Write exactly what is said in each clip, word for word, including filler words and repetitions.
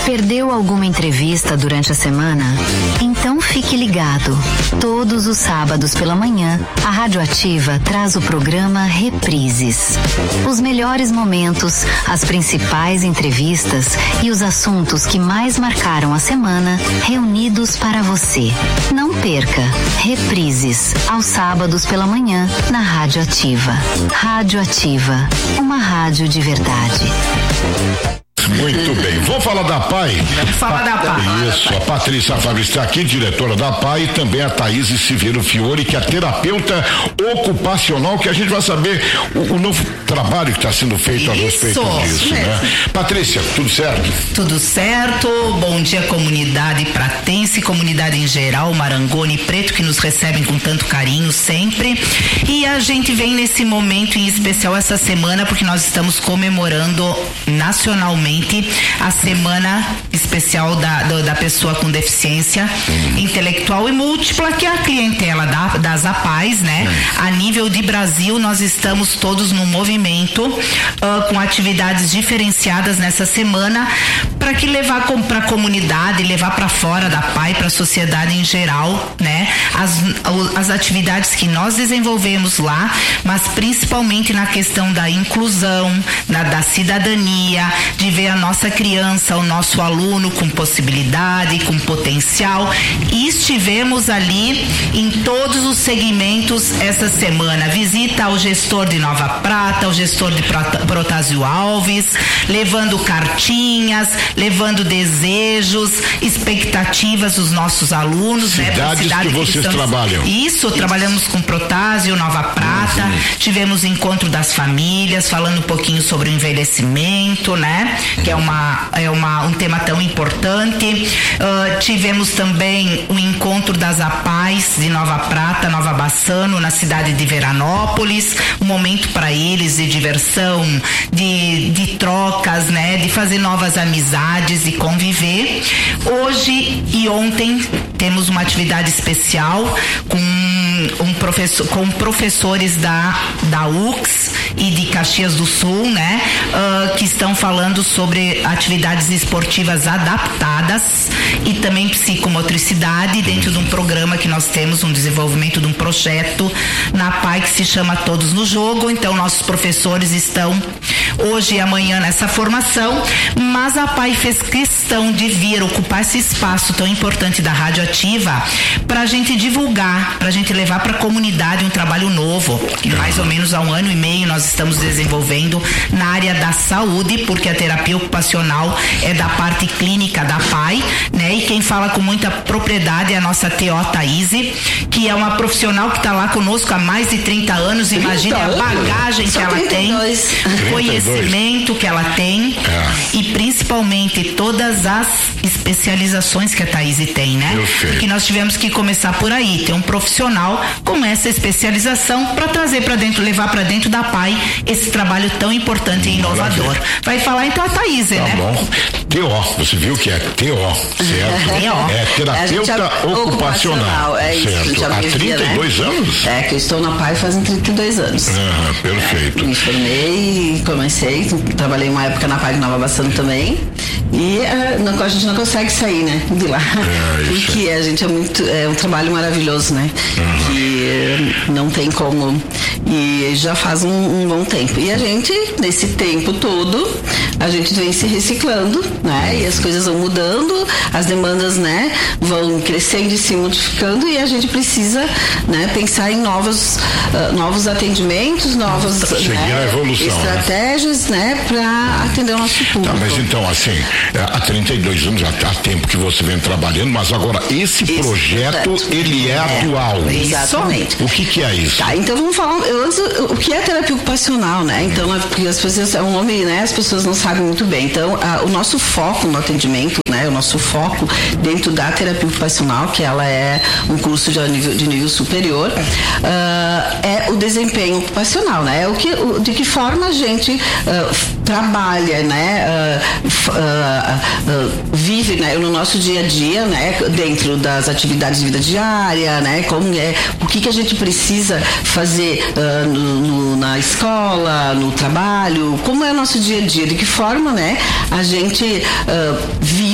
Perdeu alguma entrevista durante a semana? Então fique ligado. Todos os sábados pela manhã, a Rádio Ativa traz o programa Reprises. Os melhores momentos, as principais entrevistas e os assuntos que mais marcaram a semana, reunidos para você. Não perca. Reprises, aos sábados pela manhã, na Rádio Ativa. Rádio Ativa, uma rádio de verdade. Muito bem, vamos falar da P A I? Vamos falar da P A I. Isso, a Patrícia Fábio está aqui, diretora da P A I, e também a Thaís Severo Fiore, que é a terapeuta ocupacional, que a gente vai saber o, o novo trabalho que está sendo feito Isso, a respeito disso, né? Patrícia, tudo certo? Tudo certo, bom dia comunidade pratense, comunidade em geral, Marangoni e Preto, que nos recebem com tanto carinho sempre, e a gente vem nesse momento em especial essa semana, porque nós estamos comemorando nacionalmente a semana especial da, da, da pessoa com deficiência uhum. intelectual e múltipla, que é a clientela da, das APAES, né? Uhum. A nível de Brasil, nós estamos todos num movimento uh, com atividades diferenciadas nessa semana para que levar para a comunidade, levar para fora da P A I, para a sociedade em geral, né? As, as atividades que nós desenvolvemos lá, mas principalmente na questão da inclusão, da, da cidadania, de ver a nossa criança, o nosso aluno com possibilidade, com potencial, e estivemos ali em todos os segmentos essa semana. Visita ao gestor de Nova Prata, ao gestor de Protásio Alves, levando cartinhas, levando desejos, expectativas dos nossos alunos, cidades, né? Cidade que vocês que estamos... trabalham. Isso, Isso, trabalhamos com Protásio, Nova Prata, uhum. tivemos encontro das famílias, falando um pouquinho sobre o envelhecimento, né? Que é uma é uma um tema tão importante. Uh, tivemos também um encontro das APAES de Nova Prata, Nova Bassano, na cidade de Veranópolis, um momento para eles de diversão, de, de trocas, né, de fazer novas amizades e conviver. Hoje e ontem temos uma atividade especial com um professor, com professores da da U X e de Caxias do Sul, né, uh, que estão falando sobre atividades esportivas adaptadas e também psicomotricidade dentro de um programa que nós temos, um desenvolvimento de um projeto na P A I que se chama Todos no Jogo. Então nossos professores estão hoje e amanhã nessa formação, mas a P A I fez questão de vir ocupar esse espaço tão importante da Rádio Ativa para a gente divulgar, para a gente levar para a comunidade um trabalho novo, que mais ou menos há um ano e meio nós estamos desenvolvendo na área da saúde, porque a terapia ocupacional é da parte clínica da P A I, né? E quem fala com muita propriedade é a nossa T O Thaís, que é uma profissional que está lá conosco há mais de trinta anos. Imagine a bagagem que ela tem, o conhecimento que ela tem e principalmente todas as especializações que a Thaís tem, né? Porque nós tivemos que começar por aí, ter um profissional com essa especialização para trazer para dentro, levar para dentro da P A I esse trabalho tão importante e inovador. Vai falar então a Thaís, tá, né? Bom. T O, você viu que é T O, certo? T O. É terapeuta é ocupacional, é isso, certo? Há trinta e dois, né? Anos? É, que eu estou na P A I fazem trinta e dois anos. Ah, perfeito. É, me formei, comecei, trabalhei uma época na P A I de Nova Bassano também, e uh, não, a gente não consegue sair, né, de lá, é, porque a gente é muito, é um trabalho maravilhoso, né, uhum. que uh, não tem como, e já faz um, um bom tempo, e a gente, nesse tempo todo, a gente vem se reciclando, né, e as coisas vão mudando, as demandas, né, vão crescendo e se modificando, e a gente precisa, né, pensar em novos, uh, novos atendimentos, novas, né, evolução, estratégias, né, né para atender o nosso público. Tá, mas então, assim, há trinta e dois anos, já há tempo que você vem trabalhando, mas agora esse, esse projeto, projeto, ele é, é atual. Exatamente. O que que é isso? Tá, então vamos falar, eu, antes, o que é terapia ocupacional, né? Então, é porque as pessoas, é um nome, né? As pessoas não sabem muito bem. Então, a, o nosso foco no atendimento, né? O nosso foco dentro da terapia ocupacional, que ela é um curso de nível, de nível superior, uh, é o desempenho ocupacional, né? É o que, o, de que forma a gente uh, trabalha, né? Uh, uh, uh, vive, né? No nosso dia a dia, né? Dentro das atividades de vida diária, né? Como é, o que que a gente precisa fazer uh, no, no, na escola, no trabalho, como é o nosso dia a dia, de que forma, né? A gente uh, vive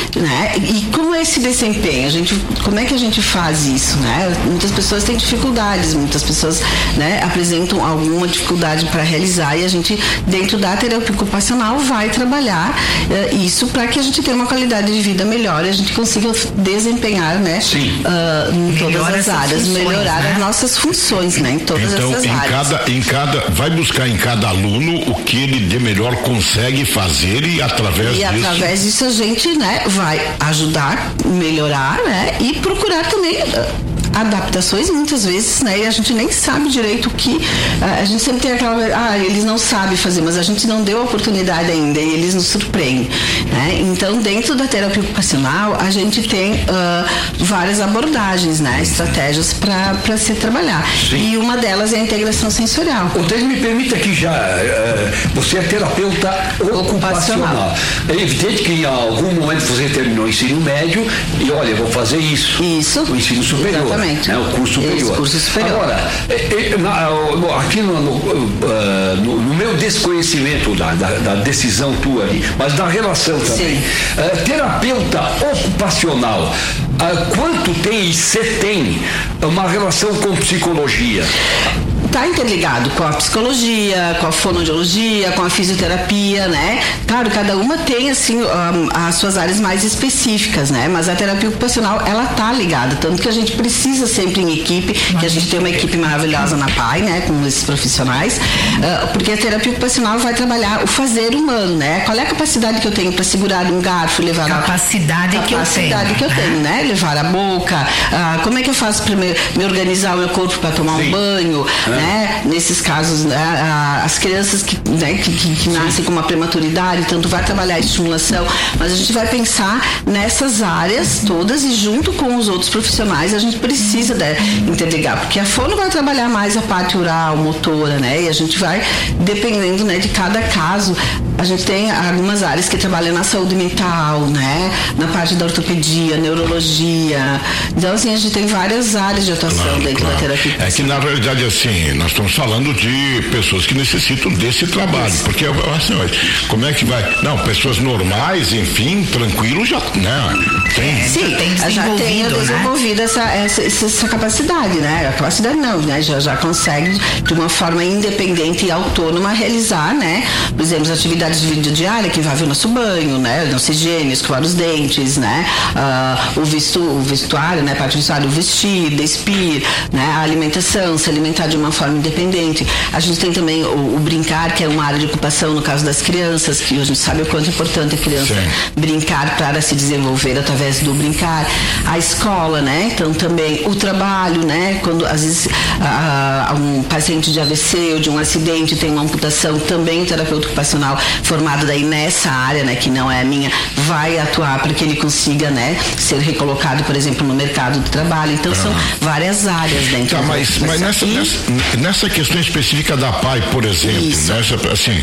né? E como é esse desempenho? A gente, como é que a gente faz isso, né? Muitas pessoas têm dificuldades, muitas pessoas, né, apresentam alguma dificuldade para realizar e a gente, dentro da terapia ocupacional, vai trabalhar uh, isso para que a gente tenha uma qualidade de vida melhor e a gente consiga desempenhar, né? Sim. Uh, em Melhora todas as áreas, funções, melhorar né? as nossas funções, né? Em todas então, essas em áreas. cada, em cada, vai buscar em cada aluno o que ele de melhor consegue fazer e através E disso. através disso a gente, né, vai ajudar, melhorar, né? E procurar também uh, adaptações muitas vezes, né? E a gente nem sabe direito o que. Uh, a gente sempre tem aquela. Ah, eles não sabem fazer, mas a gente não deu a oportunidade ainda e eles nos surpreendem, né? Então, dentro da terapia ocupacional, a gente tem uh, várias abordagens, né? Estratégias para se trabalhar. Sim. E uma delas é a integração sensorial. Então, me permita que já uh, você é terapeuta ocupacional. ocupacional. É evidente que em algum momento você terminou o ensino médio e olha, eu vou fazer isso. Isso. O ensino superior. Exatamente. Né, o curso superior. Isso, curso superior. Agora, é, é, na, aqui no, no, uh, no, no meu desconhecimento da, da, da decisão tua ali, mas da relação também. Uh, terapeuta ocupacional, uh, quanto tem e se tem uma relação com psicologia? Está interligado com a psicologia, com a fonoaudiologia, com a fisioterapia, né? Claro, cada uma tem, assim, um, as suas áreas mais específicas, né? Mas a terapia ocupacional, ela tá ligada, tanto que a gente precisa sempre em equipe, que a gente tem uma equipe maravilhosa na P A I, né? Com esses profissionais, uh, porque a terapia ocupacional vai trabalhar o fazer humano, né? Qual é a capacidade que eu tenho para segurar um garfo, levar capacidade a... que eu tenho. Capacidade que eu tenho, né? Levar a boca, uh, como é que eu faço para me, me organizar o meu corpo para tomar Sim. um banho, é. né? Nesses casos, né? As crianças que, né? que, que, que nascem com uma prematuridade, tanto vai trabalhar a estimulação, mas a gente vai pensar nessas áreas todas e junto com os outros profissionais a gente precisa de, interligar, porque a fono vai trabalhar mais a parte oral, motora, né? E a gente vai, dependendo, né, de cada caso, a gente tem algumas áreas que trabalham na saúde mental, né? Na parte da ortopedia, neurologia. Então, assim, a gente tem várias áreas de atuação claro, dentro claro. da terapia. É que, na realidade, assim, nós estamos falando de pessoas que necessitam desse trabalho, Isso. porque, assim, como é que vai? Não, pessoas normais, enfim, tranquilo, já, né? Tem. Sim, tem já tem desenvolvido né? essa, essa, essa capacidade, né? A capacidade não, né? Já, já consegue, de uma forma independente e autônoma, realizar, né? Por exemplo, as atividades de vida diária, que envolve o nosso banho, né? O nosso higiene, escovar os dentes, né? Uh, o, visto, o vestuário, né? A parte vestuário, o vestir, despir, né? A alimentação, se alimentar de uma forma independente. A gente tem também o, o brincar, que é uma área de ocupação no caso das crianças, que a gente sabe o quanto é importante a criança Sim. brincar para se desenvolver através do brincar. A escola, né? Então também o trabalho, né? Quando às vezes uh, um paciente de A V C ou de um acidente tem uma amputação, também o terapeuta ocupacional formado daí nessa área, né? Que não é a minha, vai atuar para que ele consiga, né? Ser recolocado, por exemplo, no mercado de trabalho. Então ah. são várias áreas dentro tá, da mas, mas nessa, e... nessa, nessa questão específica da P A I, por exemplo, nessa, assim,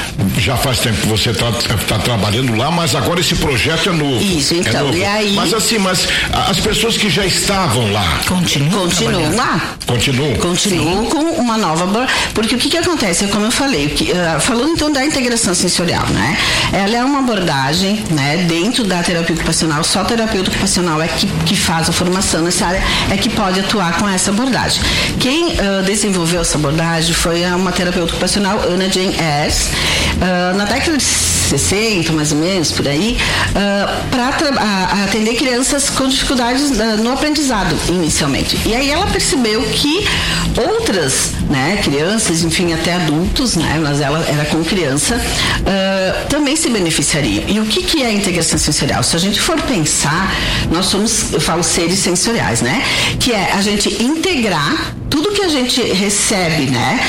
já faz tempo que você está tá trabalhando lá, mas agora esse projeto é novo. Isso, então, é novo. E aí... Mas assim, mas as pessoas que já estavam lá... Continuam, continuam lá. Continuam? Continuam com uma nova... Porque o que que acontece? Como eu falei, que, uh, falando então da integração sensorial, né? Ela é uma abordagem, né? Dentro da terapia ocupacional, só terapeuta ocupacional é que, que faz a formação nessa área, é que pode atuar com essa abordagem. Quem uh, desenvolveu essa abordagem foi uma terapeuta ocupacional, Anna Jane Ayres, uh, na década de sessenta, mais ou menos, por aí, uh, para atender crianças com dificuldades uh, no aprendizado, inicialmente. E aí ela percebeu que outras, né, crianças, enfim, até adultos, né, mas ela era com criança, uh, também se beneficiariam. E o que que é a integração sensorial? Se a gente for pensar, nós somos, eu falo, seres sensoriais, né? Que é a gente integrar tudo que a gente recebe, né,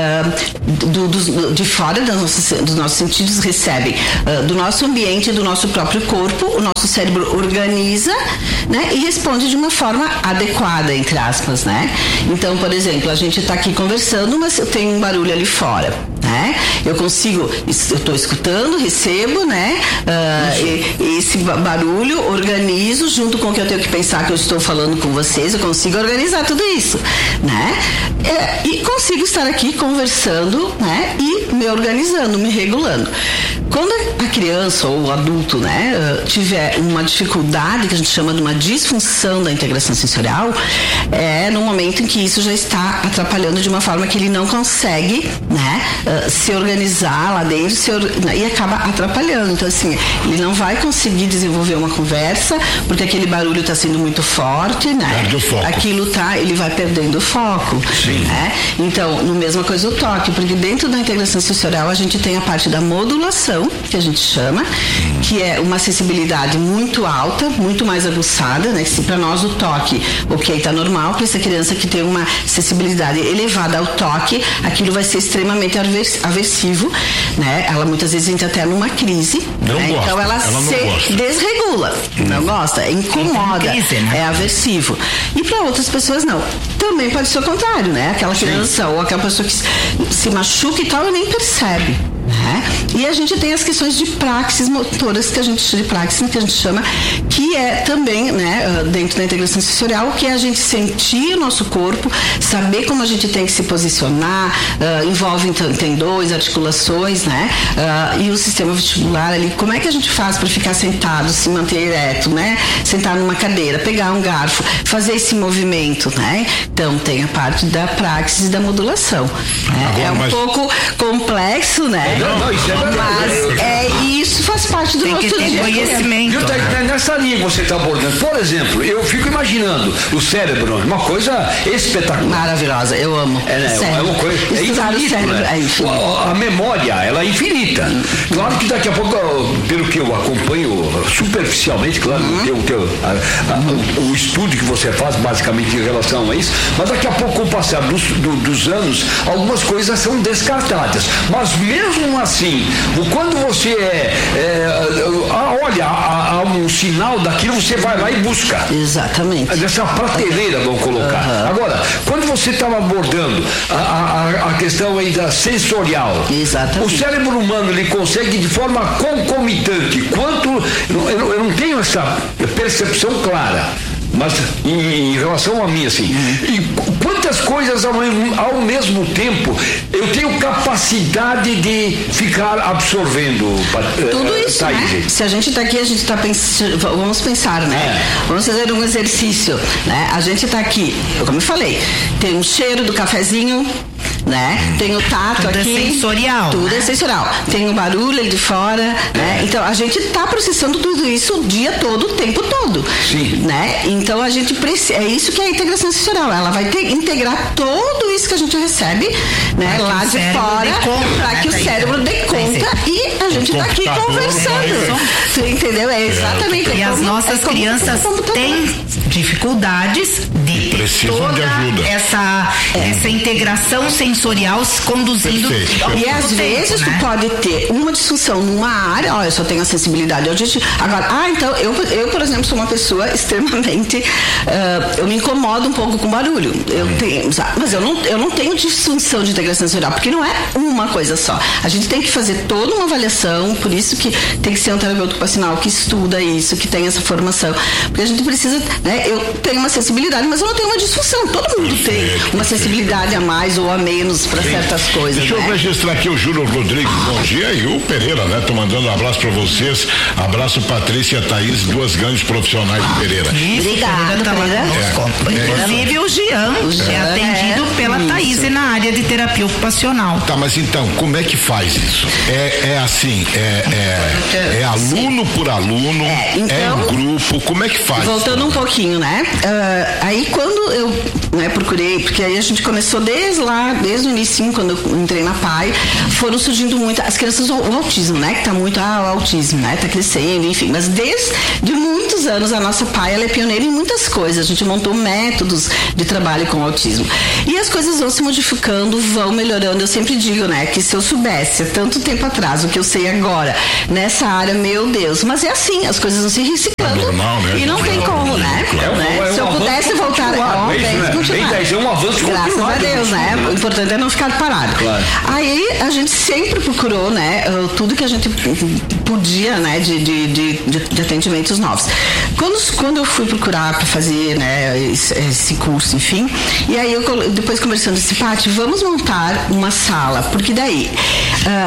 uh, do, do, de fora dos nossos, dos nossos sentidos, recebe uh, do nosso ambiente, do nosso próprio corpo, o nosso cérebro organiza, né, e responde de uma forma adequada, entre aspas, né? Então, por exemplo, a gente está aqui conversando, mas tem um barulho ali fora, né? Eu consigo, eu estou escutando, recebo, né, uh, e, esse barulho, organizo junto com o que eu tenho que pensar que eu estou falando com vocês, eu consigo organizar tudo isso, né? É, e consigo estar aqui conversando, né? E me organizando, me regulando. Quando a criança ou o adulto, né, tiver uma dificuldade que a gente chama de uma disfunção da integração sensorial, é no momento em que isso já está atrapalhando de uma forma que ele não consegue, né, se organizar lá dentro se or... e acaba atrapalhando. Então, assim, ele não vai conseguir desenvolver uma conversa porque aquele barulho está sendo muito forte, né? Perde o foco. Aquilo tá, ele vai perdendo o foco. Sim. Né? Então, no mesma coisa o toque, porque dentro da integração sensorial a gente tem a parte da modulação, que a gente chama, que é uma sensibilidade muito alta, muito mais aguçada, né? Que se para nós o toque, ok, tá normal, para essa criança que tem uma sensibilidade elevada ao toque, aquilo vai ser extremamente aversivo, né? Ela muitas vezes entra até numa crise, não né? gosta. Então ela, ela se gosta. desregula, hum. não gosta, incomoda, crise, né? É aversivo. E para outras pessoas não. Também pode ser o contrário, né? Aquela criança Sim. ou aquela pessoa que se machuca e tal e nem percebe. Né? E a gente tem as questões de praxis motoras que a gente de praxis que a gente chama, que é também, né, dentro da integração sensorial, que é a gente sentir o nosso corpo, saber como a gente tem que se posicionar, uh, envolve tendões, articulações, né, uh, e o sistema vestibular ali, como é que a gente faz para ficar sentado, se manter ereto, né, sentar numa cadeira, pegar um garfo, fazer esse movimento, né? Então tem a parte da praxis e da modulação, né? Agora, é um mas... pouco complexo, né? Não, não, isso é Mas é, isso faz parte do tem nosso que ter dia. Conhecimento. Viu, tá, né? Nessa linha que você está abordando, por exemplo, eu fico imaginando o cérebro, uma coisa espetacular. Maravilhosa, eu amo. É, né, é uma coisa. É infinito, né? é infinito. A, a memória, ela é infinita. Hum. Claro que daqui a pouco, pelo que eu acompanho superficialmente, claro, hum. o, teu, a, a, o, o estudo que você faz basicamente em relação a isso, mas daqui a pouco, com o passar dos, do, dos anos, algumas coisas são descartadas. Mas mesmo assim, quando você é, é olha, há, há um sinal daquilo, você vai lá e busca. Exatamente. Nessa prateleira, vamos colocar. Uhum. Agora, quando você estava abordando a, a, a questão aí da sensorial, Exatamente. O cérebro humano, ele consegue de forma concomitante, quanto, eu, eu não tenho essa percepção clara, mas em, em relação a mim, assim, uhum. e quantas coisas ao, ao mesmo tempo eu tenho capacidade de ficar absorvendo? Tudo isso, Thaís, né? Se a gente está aqui, a gente está pensando, vamos pensar, né? É. Vamos fazer um exercício, né? A gente está aqui, como eu falei, tem um cheiro do cafezinho, né? Tem o tato tudo aqui. É sensorial. Tudo é sensorial. Tem o barulho ali de fora, é. né? Então a gente está processando tudo isso o dia todo, o tempo todo. Sim. Né? Então a gente precisa, é isso que é a integração sensorial. Ela vai ter, integrar tudo isso que a gente recebe, né? Pra lá de fora, para que o cérebro dê conta e a gente está aqui conversando. Tu entendeu? É exatamente. E é as como, nossas é crianças têm dificuldades de ter toda de ajuda. essa é. essa integração sensorial se conduzindo. Perfeito. E às tempo, vezes né? tu pode ter uma disfunção numa área, ó, eu só tenho a sensibilidade. Eu gente, agora, ah, então eu, eu, por exemplo, sou uma pessoa extremamente, uh, eu me incomodo um pouco com barulho. Eu tenho, mas eu não, eu não tenho disfunção de integração sensorial, porque não é uma coisa só. A gente tem que fazer toda uma avaliação, por isso que tem que ser um terapeuta ocupacional que estuda isso, que tem essa formação. Porque a gente precisa, né? Eu tenho uma sensibilidade, mas eu não tenho uma disfunção. Todo mundo tem uma sensibilidade a mais ou a menos para certas coisas. Deixa né? eu registrar aqui o Júlio Rodrigues, bom dia, e o Pereira, né? Tô mandando um abraço para vocês. Abraço Patrícia e Thaís, duas grandes profissionais do Pereira. Isso, Obrigada, tá Pereira. É, é, Inclusive o Jean, o Jean é atendido é, pela Thaís na área de terapia ocupacional. Tá, mas então, como é que faz isso? É, é assim, é, é, é aluno por aluno, é, então, é um grupo, como é que faz? Voltando um pouquinho, né? Uh, aí quando eu né, procurei, porque aí a gente começou desde lá, desde o início, quando eu entrei na P A I, foram surgindo muito, as crianças, o, o autismo, né? Que tá muito, ah, o autismo, né? Tá crescendo, enfim, mas desde de muitos anos a nossa P A I, ela é pioneira em muitas coisas, a gente montou métodos de trabalho com autismo. E as coisas vão se modificando, vão melhorando, eu sempre digo, né? Que se eu soubesse há tanto tempo atrás o que eu sei agora, nessa área, meu Deus, mas é assim, as coisas vão se reciclando. É normal, né? E não tem como, né? É um, né? é um se eu pudesse voltar, ó, é isso, né? continuar. É um avanço Graças a Deus, né? O importante é não ficar parado. Claro. Aí a gente sempre procurou, né? Tudo que a gente podia, né? De, de, de, de atendimentos novos. Quando, quando eu fui procurar para fazer, né? Esse, esse curso, enfim. E aí eu depois conversando disse, Paty, vamos montar uma sala, porque daí uh,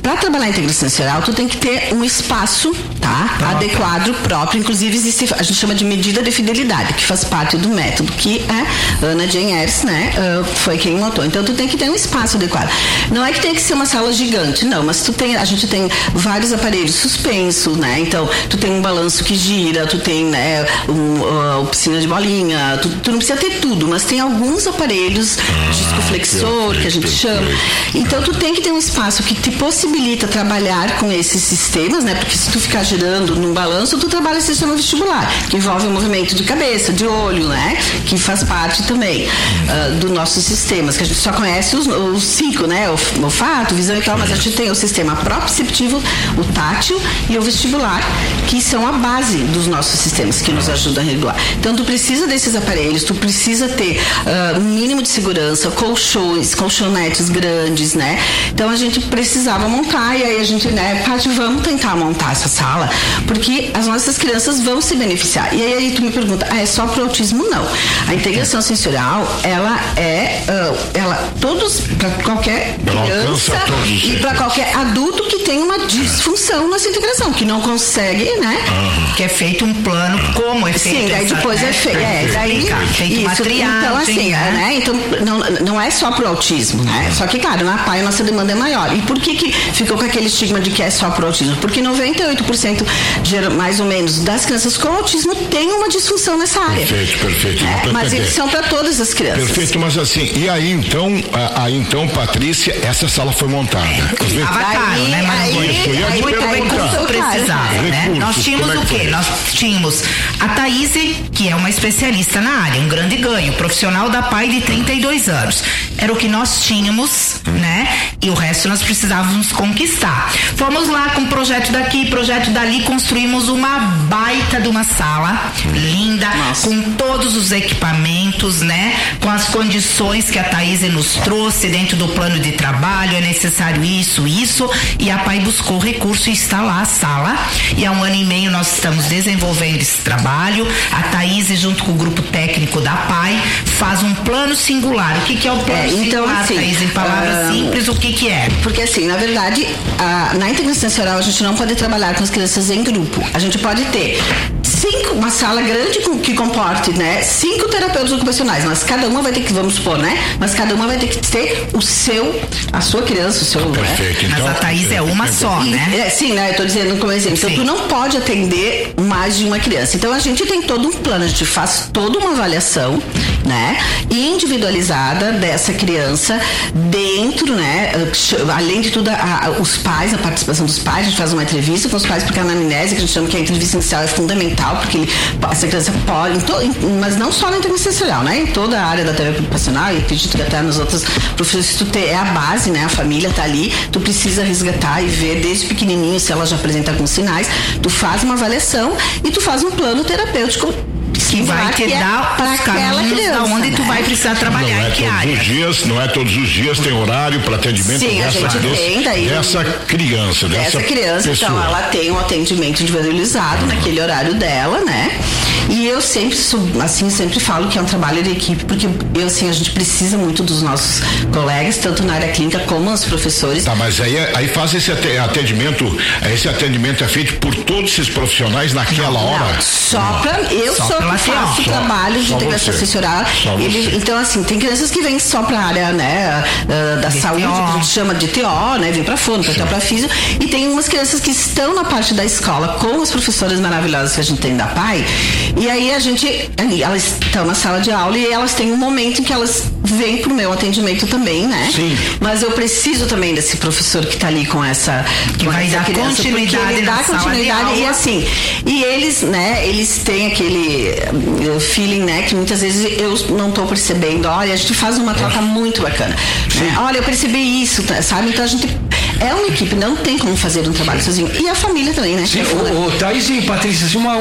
para trabalhar a integração sensorial, tu tem que ter um espaço, tá? Próprio. Adequado, próprio. Inclusive, existe, a gente chama de medida de fidelidade, que faz parte do método, que é Ana Jane Ayres, né? Uh, foi quem montou. Então, tu tem que ter um espaço adequado. Não é que tem que ser uma sala gigante, não, mas tu tem, a gente tem vários aparelhos suspensos, né? Então, tu tem um balanço que gira, tu tem, né, um, uh, piscina de bolinha, tu, tu não precisa ter tudo, mas tem alguns aparelhos, ah, disco flexor, que a gente chama. Então, tu tem que ter um espaço que te possibilita trabalhar com esses sistemas, né? Porque se tu ficar girando num balanço, tu trabalha o sistema vestibular, que envolve o movimento de cabeça, de olho, né? Que faz parte também uh, dos nossos sistemas, que a gente só conhece os, os cinco, né? O olfato, visão e tal, mas a gente tem o sistema proprioceptivo, o tátil e o vestibular, que são a base dos nossos sistemas, que nos ajudam a regular. Então, tu precisa desses aparelhos, tu precisa ter uh, um mínimo de segurança, colchões, colchonetes grandes, né? Então, a gente precisava montar, e aí a gente, né, Paty, vamos tentar montar essa sala, porque as nossas crianças vão se beneficiar. E aí, aí tu me pergunta, ah, é só pro autismo? Não. A integração sensorial, ela é, uh, ela, todos, para qualquer criança e para qualquer adulto que tem uma disfunção nessa integração, que não consegue, né? Uhum. Que é feito um plano, como é feito. Sim, daí essa, depois né? é feito, é, daí, feito uma isso, triagem, então assim, né? né? Então, não, não é só pro autismo, né? Só que, claro, na P A I a nossa demanda é maior. E por que que ficou com aquele estigma de que é só pro autismo? Porque noventa e oito por cento, mais ou menos, das crianças com autismo tem uma disfunção nessa área. Perfeito, perfeito. É, mas eles são para todas as crianças. Perfeito, mas assim, e aí então, aí então, Patrícia, essa sala foi montada. Estava caro, né? Mas aí, muito, aí, muito aí, recurso aí, precisava, recursos, né? Nós tínhamos é o quê? foi? Nós tínhamos a Thaís, que é uma especialista na área, um grande ganho, profissional da P A I de trinta e dois anos. Era o que nós tínhamos, hum. né? E o resto nós precisávamos conquistar. Fomos lá com projeto daqui, projeto dali, construímos uma baita de uma sala, hum. linda, Nossa. com todos os equipamentos, né? Com as condições que a Thaís nos trouxe dentro do plano de trabalho, é necessário isso, isso, e a P A I buscou recurso e está lá a sala, e há um ano e meio nós estamos desenvolvendo esse trabalho. A Thaís, junto com o grupo técnico da P A I, faz um plano singular. O que que é o plano é, então, singular, assim, Thaís? Em palavras uh, simples, o que que é? Porque assim, na verdade, a, na integração sensorial a gente não pode trabalhar com as crianças em grupo. A gente pode ter cinco, uma sala grande com, que comporte, né, cinco terapeutas ocupacionais, mas cada uma vai ter que, vamos supor, né, mas cada uma vai ter que ter o seu, a sua criança, o seu, perfeito, né? Então, mas a Thaís é uma só, e, né? É, sim, né, eu tô dizendo como exemplo. Então, sim. tu não pode atender mais de uma criança. Então, a gente tem todo um plano, a gente faz toda uma avaliação, né, individualizada dessa criança dentro, né, além de tudo, a, a, os pais, a participação dos pais, a gente faz uma entrevista com os pais, porque a anamnese, que a gente chama que a entrevista inicial é fundamental, porque ele, essa criança pode, mas não só na integração sensorial, né, em toda a área da terapia ocupacional, e acredito que até nas outras profissões, se tu ter, é a base, né, a família tá ali, tu precisa resgatar e ver desde pequenininho se ela já apresenta alguns sinais, tu faz uma avaliação e tu faz um plano terapêutico que vai te dar para aquela criança, da onde né? tu vai precisar trabalhar, não é em que todos área? Os dias, não é todos os dias, tem horário para atendimento. Sim, dessa, a gente desse, tem, daí, dessa criança, dessa Essa criança, pessoa. Então, ela tem um atendimento individualizado naquele horário dela, né? E eu sempre, assim, sempre falo que é um trabalho de equipe, porque eu, assim, a gente precisa muito dos nossos colegas, tanto na área clínica como os professores. Tá, mas aí, aí faz esse atendimento, esse atendimento é feito por todos esses profissionais naquela não, hora? Não, só pra, eu só, só que faço só, trabalho de integração sensorial. Ele, então, assim, tem crianças que vêm só pra área, né, da de saúde, T O. Que a gente chama de T O, né, vem pra fono, pra T O, pra físio, e tem umas crianças que estão na parte da escola com as professoras maravilhosas que a gente tem da P A I, e aí a gente, elas estão na sala de aula e elas têm um momento em que elas vêm pro meu atendimento também, né? Sim. Mas eu preciso também desse professor que tá ali com essa, que com vai essa dar criança, continuidade, ele dá continuidade e assim, e eles, né, eles têm aquele feeling, né, que muitas vezes eu não tô percebendo, olha, a gente faz uma troca muito bacana, né? Olha, eu percebi isso, sabe? Então a gente é uma equipe, não tem como fazer um trabalho sozinho. E a família também, né? Sim, o, o Thaís e Patrícia, assim, uma, um, eu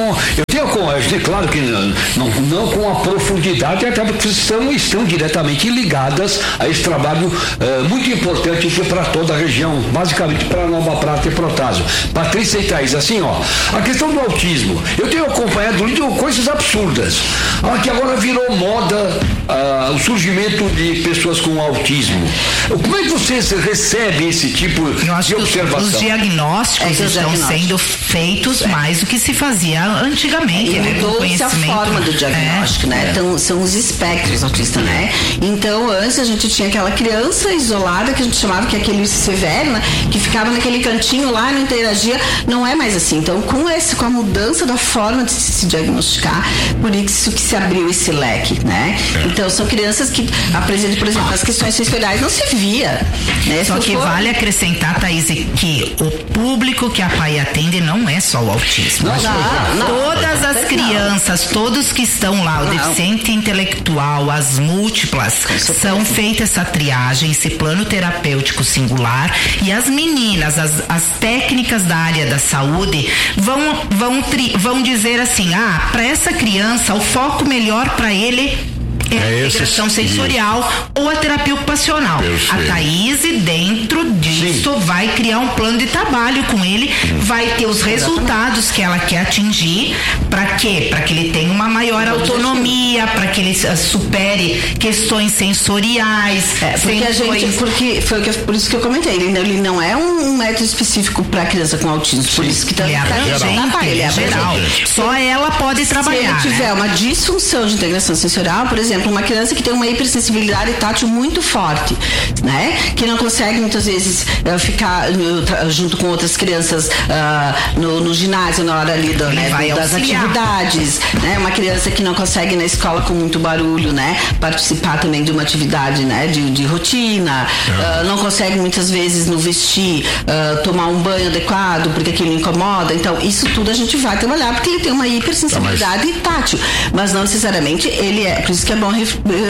tenho com a gente, claro que não, não, não com a profundidade, até porque estão, estão diretamente ligadas a esse trabalho uh, muito importante aqui para toda a região, basicamente para Nova Prata e Protásio. Patrícia e Thaís, assim, ó, a questão do autismo, eu tenho acompanhado lido coisas absurdas. Ah, que agora virou moda uh, o surgimento de pessoas com autismo. Como é que vocês recebem esse tipo eu acho de observação? Os diagnósticos é estão sendo feitos é. mais do que se fazia antigamente, e né? Mudou-se a forma do diagnóstico, é. né? É. Então, são os espectros autistas, né? Então, antes a gente tinha aquela criança isolada, que a gente chamava que é aquele severo, né? Que ficava naquele cantinho lá, não interagia, não é mais assim. Então, com, esse, com a mudança da forma de se diagnosticar, por isso que se abriu esse leque, né? É. Então, são crianças que apresentam, por exemplo, as questões sensoriais não se via, né? Só que for... vale acrescentar, Thaís, que o público que a P A I atende não é só o autismo. Não, não, não, Todas as crianças, todos que estão lá, o não. deficiente intelectual, as múltiplas, são feita essa triagem, esse plano terapêutico singular, e as meninas, as, as técnicas da área da saúde vão, vão, tri, vão dizer assim, ah, para essa criança, o foco melhor para ele é a é integração esse... sensorial isso. ou a terapia ocupacional. Perfeito. A Thaís, dentro disso, Sim. vai criar um plano de trabalho com ele, hum. vai ter os resultados que ela quer atingir. Para quê? Para que ele tenha uma maior autonomia, para que ele supere questões sensoriais. É, porque a gente, porque foi que, por isso que eu comentei, ele, ele não é um método específico para criança com autismo, Sim. por isso que tá, ele é abrangente, ele é abrangente. Só ela pode trabalhar. Se ele tiver né? uma disfunção de integração sensorial, por exemplo, uma criança que tem uma hipersensibilidade tátil muito forte, né? Que não consegue muitas vezes uh, ficar uh, junto com outras crianças uh, no, no ginásio na hora ali do, né, das auxiliar. atividades, né? Uma criança que não consegue na escola com muito barulho, né? Participar também de uma atividade, né? De, de rotina, uh, não consegue muitas vezes no vestir uh, tomar um banho adequado porque aquilo incomoda. Então isso tudo a gente vai trabalhar porque ele tem uma hipersensibilidade tá, mas... tátil, mas não necessariamente ele é, por isso que é bom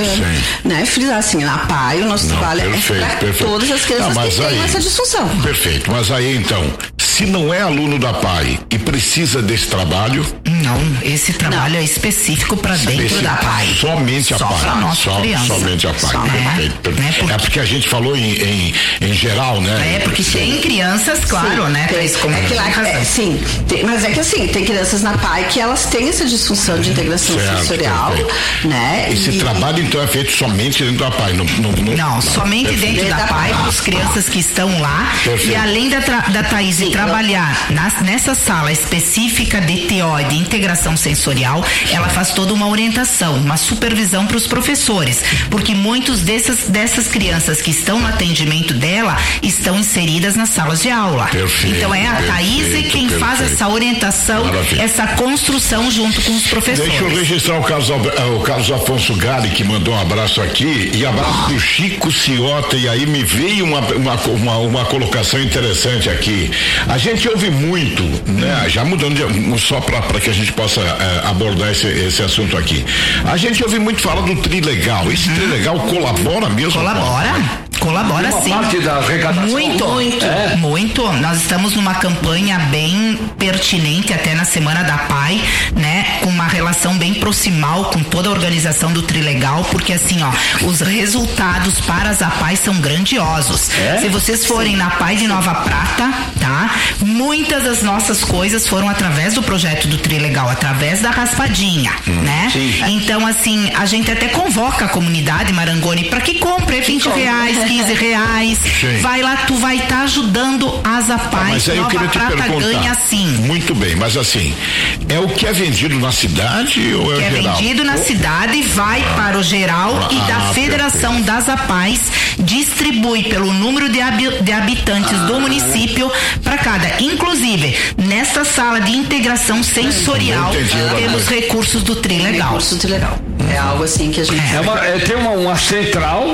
né, frisar assim, na P A I o nosso não, trabalho perfeito, é para todas as crianças não, que aí, têm essa disfunção. Perfeito, mas aí então, se não é aluno da P A I e precisa desse trabalho? Não, esse trabalho não. é específico para dentro da P A I. Somente a Só P A I. Pra nossa Só, criança. Somente a P A I. Só, perfeito, perfeito. Né, porque... É porque a gente falou em, em, em geral, né? É, porque tem crianças, claro, sim, né? Tem, como é que lá, é, sim, tem, mas é que assim, tem crianças na P A I que elas têm essa disfunção de integração certo, sensorial, perfeito. né? Esse e, trabalho então é feito somente dentro da P A I? Não, não, não, não somente perfeito. dentro da P A I, para as crianças que estão lá. Perfeito. E além da, da Thaís sim, trabalhar eu... nas, nessa sala específica de T O e de integração sensorial, ela faz toda uma orientação, uma supervisão para os professores, porque muitos dessas, dessas crianças que estão no atendimento dela estão inseridas nas salas de aula. Perfeito, então é a Thaís quem perfeito. faz essa orientação, Maravilha. essa construção junto com os professores. Deixa eu registrar o Carlos, o Carlos Afonso Gari, que mandou um abraço aqui, e abraço pro Chico Ciota, e aí me veio uma, uma, uma, uma colocação interessante aqui. A gente ouve muito, né? Já mudando de, só para que a gente possa é, abordar esse, esse assunto aqui. A gente ouve muito falar do Trilegal. Esse Trilegal colabora mesmo? Colabora. Colabora uma sim. Parte da arrecadação. Muito, muito, é. muito. Nós estamos numa campanha bem pertinente até na semana da P A I, né? Com uma relação bem proximal com toda a organização do Trilegal, porque assim, ó, os resultados para as A P A I são grandiosos. É? Se vocês forem sim. na P A I de Nova Prata, tá? Muitas das nossas coisas foram através do projeto do Trilegal, através da raspadinha, hum, né? Sim. Então, assim, a gente até convoca a comunidade Marangoni para que compre vinte reais, quinze reais. Sim. Vai lá, tu vai estar tá ajudando as A P A I. Mas aí Nova eu queria Prata te ganha sim. Muito bem, mas assim, é o que é vendido na cidade ou é o que geral? é vendido na oh. cidade, vai ah. para o geral ah, e da ah, Federação perfeito. das A P A Is distribui pelo número de, hab- de habitantes ah. do município para cada. Inclusive, nesta sala de integração sensorial, temos recursos do Trilegal. Recurso do Trilegal. É algo assim que a gente... É uma, é, tem uma, uma central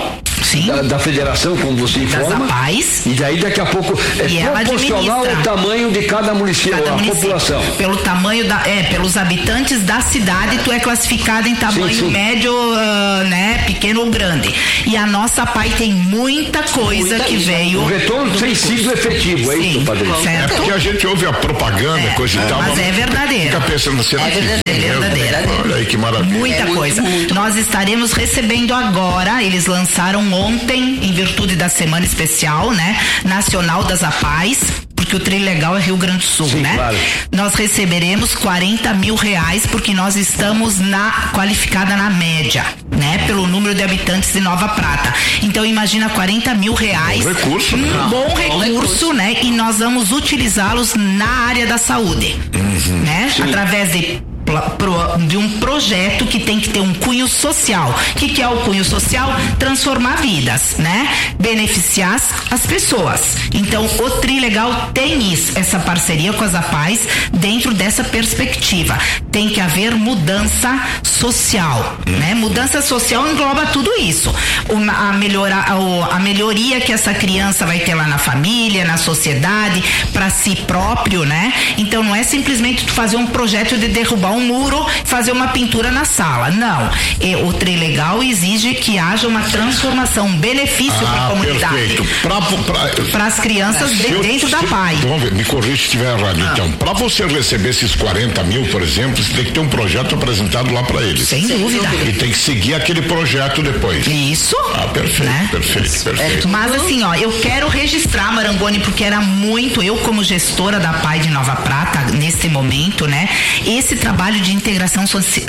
da, da federação, como você informa. Das APAES. E daí daqui a pouco é proporcional ao tamanho de cada município, cada a município. população. Pelo tamanho da, é, pelos habitantes da cidade, tu é classificado em tamanho sim, sim. médio, uh, né, pequeno ou grande. E a nossa APAE tem muita coisa muita que isso. veio. O retorno tem sido efetivo, é sim, isso, Padre? É porque a gente ouve a propaganda, é, coisa e tal. Mas é verdadeiro. Fica pensando, será é verdadeiro, que é verdadeiro. Olha aí que maravilha. Muita é coisa. Muito, muito. Nós estaremos recebendo agora, eles lançaram ontem, em virtude da Semana Especial, né? Nacional das APAES, porque o Trilegal é Rio Grande do Sul, sim, né? Claro. Nós receberemos quarenta mil reais, porque nós estamos na, qualificada na média, né? Pelo número de habitantes de Nova Prata. Então imagina quarenta mil reais. Bom recurso, um né? bom recurso, recurso, né? E nós vamos utilizá-los na área da saúde, uhum, né? Sim. Através de de um projeto que tem que ter um cunho social. O que, que é o cunho social? Transformar vidas, né? Beneficiar as pessoas. Então, o Trilegal tem isso, essa parceria com as APAES dentro dessa perspectiva. Tem que haver mudança social, né? Mudança social engloba tudo isso. Uma, a, melhora, a, a melhoria que essa criança vai ter lá na família, na sociedade, para si próprio, né? Então, não é simplesmente tu fazer um projeto de derrubar um muro, fazer uma pintura na sala. Não. E o Trilegal exige que haja uma transformação, um benefício ah, para a comunidade. Perfeito. Para as crianças de, eu, dentro se, da APAE. Vamos ver, me corrija se estiver errado. Ah. Então, para você receber esses quarenta mil, por exemplo, você tem que ter um projeto apresentado lá para eles. Sem dúvida. E tem que seguir aquele projeto depois. Isso. Ah, perfeito, né? perfeito, perfeito. É, mas assim, ó, eu quero registrar, Marangoni, porque era muito, eu como gestora da APAE de Nova Prata, nesse momento, né? Esse trabalho de integração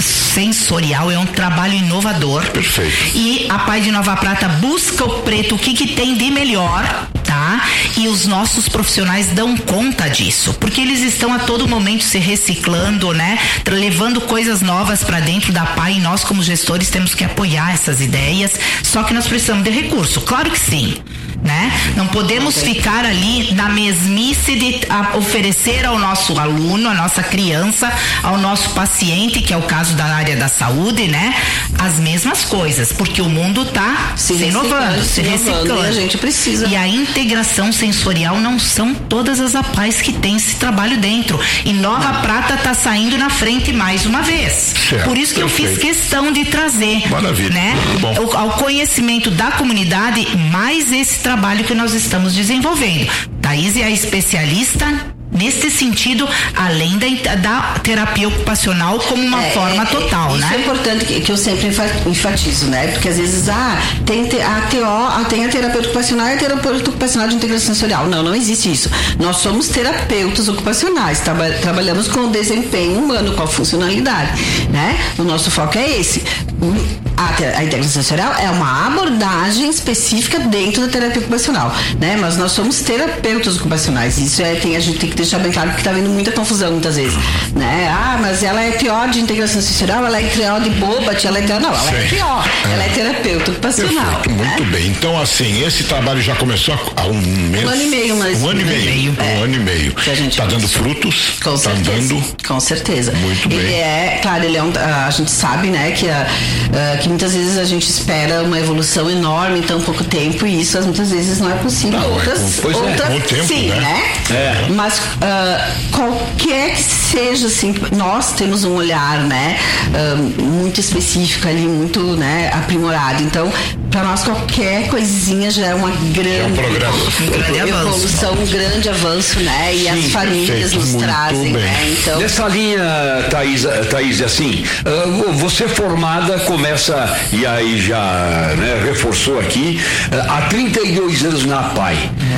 sensorial é um trabalho inovador. Perfeito. E a APAE de Nova Prata busca o preto, o que que tem de melhor, tá? E os nossos profissionais dão conta disso, porque eles estão a todo momento se reciclando, né? Levando coisas novas para dentro da APAE, e nós como gestores temos que apoiar essas ideias, só que nós precisamos de recurso, claro que sim, né? Não podemos okay. ficar ali na mesmice de a, oferecer ao nosso aluno, à nossa criança, ao nosso paciente, que é o caso da área da saúde, né? As mesmas coisas, porque o mundo tá se, se inovando, se reciclando. E a gente precisa. E a integração sensorial não são todas as APAES que têm esse trabalho dentro. E Nova não. Prata tá saindo na frente mais uma vez. Certo, por isso que perfeito. eu fiz questão de trazer, Maravilha. né? O, ao conhecimento da comunidade, mais esse trabalho que nós estamos desenvolvendo. Thaís é a especialista nesse sentido, além da, da terapia ocupacional como uma é, forma total, é, né? Isso é importante que, que eu sempre enfatizo, né? Porque às vezes, ah, tem a T O, tem a terapeuta ocupacional e a terapeuta ocupacional de integração sensorial. Não, não existe isso. Nós somos terapeutas ocupacionais, traba, trabalhamos com o desempenho humano, com a funcionalidade, né? O nosso foco é esse. A, a integração sensorial é uma abordagem específica dentro da terapia ocupacional, né? Mas nós somos terapeutas ocupacionais. Isso é, tem, a gente tem que deixar bem claro, porque tá havendo muita confusão muitas vezes, né? Ah, mas ela é T O de integração sensorial, ela é T O de boba, ela é T O, não, ela Sim. é T O, é. ela é terapeuta ocupacional. Perfeito, né? Muito bem. Então, assim, esse trabalho já começou há um mês. Um ano e meio, mas. Um ano e meio. É. Um ano e meio. Tá dando frutos? Com tá certeza. Dando... Com certeza. Muito ele bem. É, claro, ele é um, a gente sabe, né, que, a, que muitas vezes a gente espera uma evolução enorme em tão pouco tempo, e isso muitas vezes não é possível. Não, outras, é, pois outras é, com o tempo, sim, né? né? É. Mas uh, qualquer que seja, assim, nós temos um olhar, né, uh, muito específico ali, muito, né, aprimorado. Então, para nós qualquer coisinha já é uma grande é um progresso, um grande evolução, um grande avanço, né? E Sim, as famílias perfeito, nos trazem, bem. né? Então, nessa linha, Thaís, Thaís, assim, uh, você formada começa, e aí já, né, reforçou aqui, uh, há trinta e dois anos na APAE.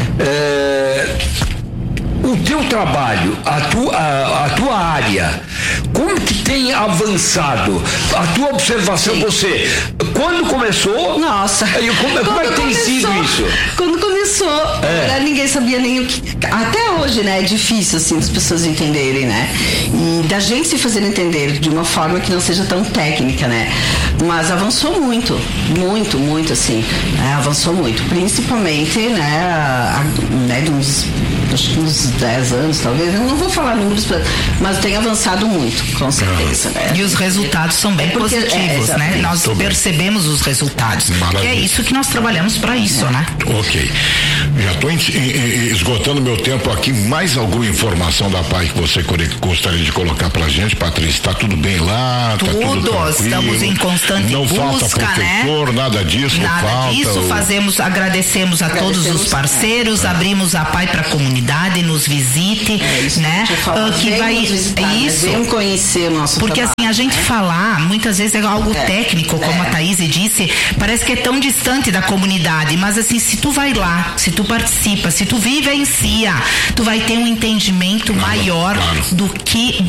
Uh, O teu trabalho, a tua, a, a tua área, como que tem avançado? A tua observação, Sim. você, quando começou? Nossa. Aí, como, como é que tem começou, sido isso? Quando começou, é. ninguém sabia nem o que. Até hoje, né? É difícil, assim, as pessoas entenderem, né? E da gente se fazer entender de uma forma que não seja tão técnica, né? Mas avançou muito, muito, muito assim, né? Avançou muito, principalmente, né, a, a, né de uns, acho que uns dez anos, talvez, eu não vou falar números, mas tem avançado muito, com certeza, né? E os resultados são bem Porque, positivos, é, né? Nós Tô percebemos bem. os resultados. Maravilha. E é isso que nós trabalhamos para isso, é. né? Ok. Já estou esgotando meu tempo aqui. Mais alguma informação da P A I que você gostaria de colocar pra gente, Patrícia? Está tudo bem lá? Tudo, tá tudo tranquilo? Estamos em constante Não busca, falta professor, né? nada disso, nada falta. disso, o... fazemos, agradecemos a agradecemos, todos os parceiros, é. abrimos a P A I para a comunidade, nos visite, é, isso né? Uh, que vai visitar, é isso. Venham conhecer o nosso Porque trabalho, assim, a gente né? falar, muitas vezes é algo é. técnico, como é. a Thaís disse, parece que é tão distante da comunidade, mas assim, se tu vai lá, se tu participa, se tu vivencia, tu vai ter um entendimento claro, maior claro. do que